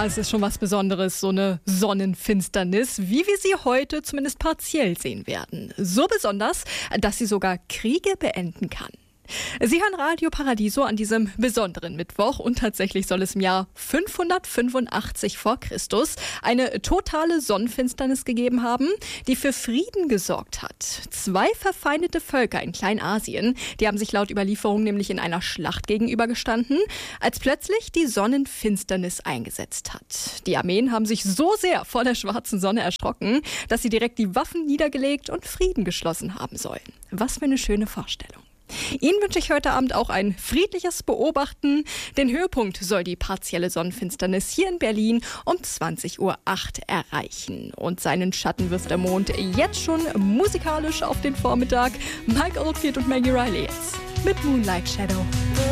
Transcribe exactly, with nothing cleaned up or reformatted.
Ja, es ist schon was Besonderes, so eine Sonnenfinsternis, wie wir sie heute zumindest partiell sehen werden. So besonders, dass sie sogar Kriege beenden kann. Sie hören Radio Paradiso an diesem besonderen Mittwoch und tatsächlich soll es im Jahr fünfhundertfünfundachtzig vor Christus eine totale Sonnenfinsternis gegeben haben, die für Frieden gesorgt hat. Zwei verfeindete Völker in Kleinasien, die haben sich laut Überlieferung nämlich in einer Schlacht gegenübergestanden, als plötzlich die Sonnenfinsternis eingesetzt hat. Die Armeen haben sich so sehr vor der schwarzen Sonne erschrocken, dass sie direkt die Waffen niedergelegt und Frieden geschlossen haben sollen. Was für eine schöne Vorstellung. Ihnen wünsche ich heute Abend auch ein friedliches Beobachten. Den Höhepunkt soll die partielle Sonnenfinsternis hier in Berlin um zwanzig Uhr acht erreichen. Und seinen Schatten wirft der Mond jetzt schon musikalisch auf den Vormittag. Mike Oldfield und Maggie Riley jetzt mit Moonlight Shadow.